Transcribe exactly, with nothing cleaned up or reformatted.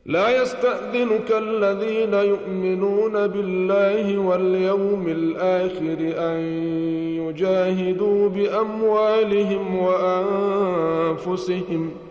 لا يستأذنك الذين يؤمنون بالله واليوم الآخر أن يجاهدوا بأموالهم وأنفسهم